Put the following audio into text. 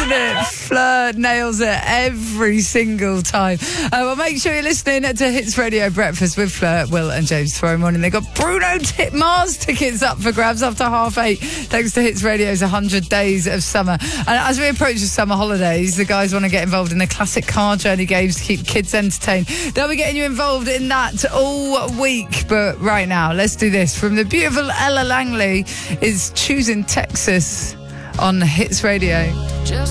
isn't it? Fleur nails it every single time. Well, make sure you're listening to Hits Radio Breakfast with Fleur, Will and James tomorrow morning. They've got Bruno Mars tickets up for grabs after 8:30, thanks to Hits Radio's 100 Days of Summer. And as we approach the summer holidays, the guys want to get involved in the classic car journey games to keep kids entertained. They'll be getting you involved in that all week. But right now, let's do this. From the beautiful Ella Langley is Choosing Texas on Hits Radio.